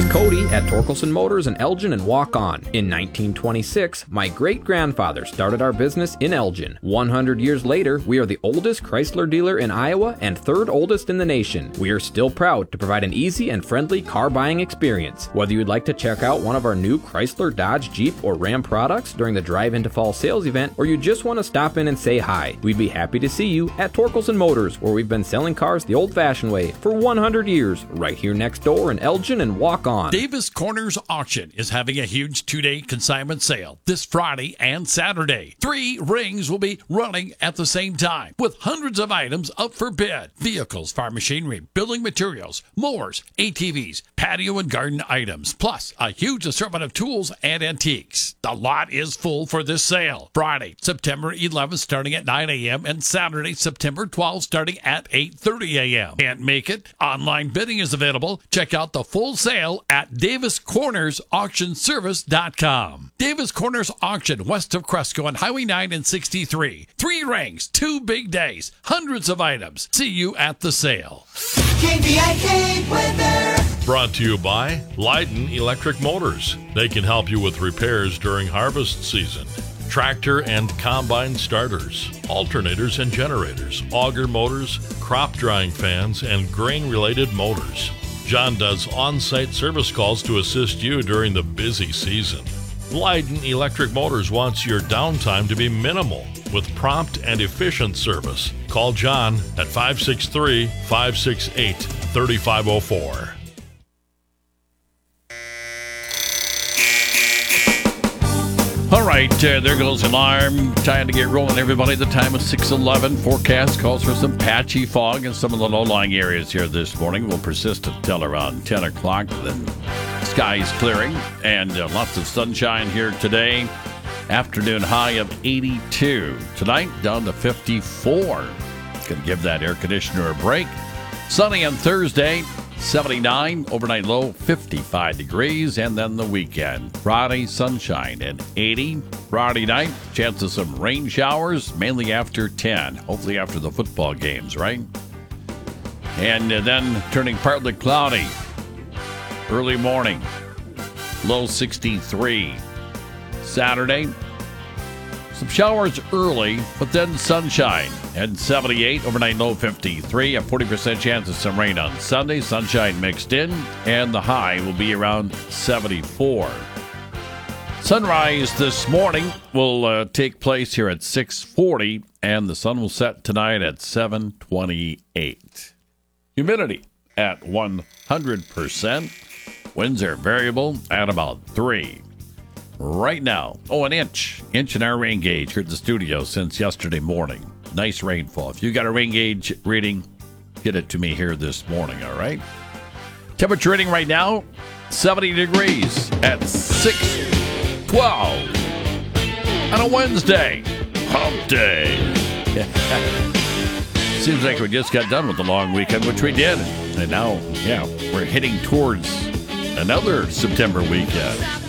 Cody at Torkelson Motors in Elgin and walk on. In 1926, my great-grandfather started our business in Elgin. 100 years later, we are the oldest Chrysler dealer in Iowa and third oldest in the nation. We are still proud to provide an easy and friendly car buying experience. Whether you'd like to check out one of our new Chrysler, Dodge, Jeep, or Ram products during the Drive Into Fall sales event, or you just want to stop in and say hi, we'd be happy to see you at Torkelson Motors, where we've been selling cars the old-fashioned way for 100 years, right here next door in Elgin and walk on. Davis Corners Auction is having a huge 2-day consignment sale this Friday and Saturday. 3 rings will be running at the same time with hundreds of items up for bid. Vehicles, farm machinery, building materials, mowers, ATVs, patio and garden items, plus a huge assortment of tools and antiques. The lot is full for this sale. Friday, September 11th starting at 9 a.m. and Saturday, September 12th starting at 8:30 a.m. Can't make it? Online bidding is available. Check out the full sale at DavisCornersAuctionService.com. Davis Corners Auction west of Cresco on Highway 9 and 63. 3 rings, 2 big days, hundreds of items. See you at the sale. KVIK weather. Brought to you by Leiden Electric Motors. They can help you with repairs during harvest season. Tractor and combine starters, alternators and generators, auger motors, crop drying fans, and grain-related motors. John does on-site service calls to assist you during the busy season. Leiden Electric Motors wants your downtime to be minimal with prompt and efficient service. Call John at 563-568-3504. All right, there goes the alarm. Time to get rolling, everybody. The time is 6:11. Forecast calls for some patchy fog in some of the low-lying areas here this morning. Will persist until around 10 o'clock. Then skies clearing and lots of sunshine here today. Afternoon high of 82. Tonight, down to 54. Gonna give that air conditioner a break. Sunny on Thursday. 79, overnight low, 55 degrees, and then the weekend. Friday, sunshine and 80. Friday night, chance of some rain showers, mainly after 10, hopefully after the football games, right? And then turning partly cloudy. Early morning, low 63. Saturday, some showers early, but then sunshine and 78, overnight low 53, a 40% chance of some rain on Sunday, sunshine mixed in, and the high will be around 74. Sunrise this morning will take place here at 6:40, and the sun will set tonight at 7:28. Humidity at 100%. Winds are variable at about 3. Right now, an inch in our rain gauge here at the studio since yesterday morning. Nice rainfall. If you got a rain gauge reading, get it to me here this morning, all right? Temperature reading right now, 70 degrees at 6:12 on a Wednesday. Hump day. Seems like we just got done with the long weekend, which we did. And now, we're heading towards another September weekend.